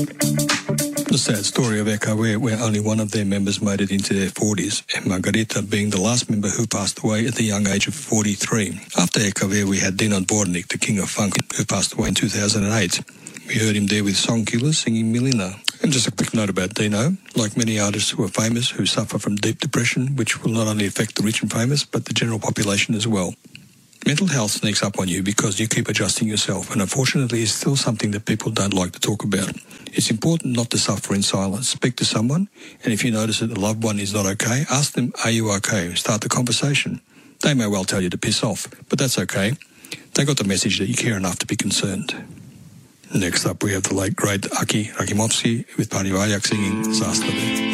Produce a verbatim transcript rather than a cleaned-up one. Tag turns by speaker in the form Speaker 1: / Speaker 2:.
Speaker 1: The sad story of ECHO, where only one of their members made it into their forties, and Margarita being the last member who passed away at the young age of forty-three. After ECHO, we had Dino Dvornik, the king of funk, who passed away in two thousand eight. We heard him there with Songkillers singing Milina. And just a quick note about Dino. Like many artists who are famous, who suffer from deep depression, which will not only affect the rich and famous, but the general population as well. Mental health sneaks up on you because you keep adjusting yourself, and unfortunately it's still something that people don't like to talk about. It's important not to suffer in silence. Speak to someone, and if you notice that a loved one is not okay, ask them, are you okay? Start the conversation. They may well tell you to piss off, but that's okay. They got the message that you care enough to be concerned. Next up we have the late great Aki Rakimovsky with Pani Vajak singing Zastavy.